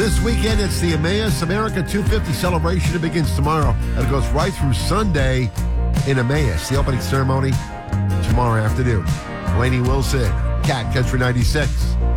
This weekend, it's the Emmaus America 250 celebration. It begins tomorrow, and it goes right through Sunday in Emmaus. The opening ceremony tomorrow afternoon. Laney Wilson, Cat Country 96.